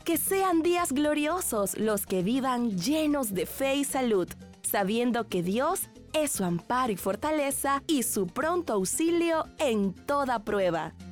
Que sean días gloriosos los que vivan llenos de fe y salud, sabiendo que Dios es su amparo y fortaleza y su pronto auxilio en toda prueba.